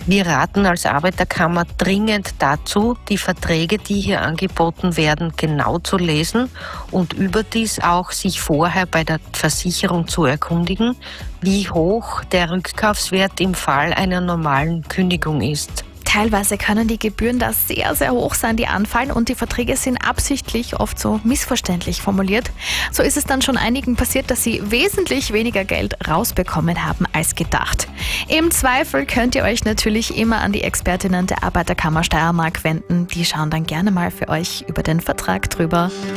Wir raten als Arbeiterkammer dringend dazu, die Verträge, die hier angeboten werden, genau zu lesen und überdies auch sich vorher bei der Versicherung zu erkundigen, wie hoch der Rückkaufswert im Fall einer normalen Kündigung ist. Teilweise können die Gebühren da sehr, sehr hoch sein, die anfallen, und die Verträge sind absichtlich oft so missverständlich formuliert. So ist es dann schon einigen passiert, dass sie wesentlich weniger Geld rausbekommen haben als gedacht. Im Zweifel könnt ihr euch natürlich immer an die Expertinnen der Arbeiterkammer Steiermark wenden. Die schauen dann gerne mal für euch über den Vertrag drüber.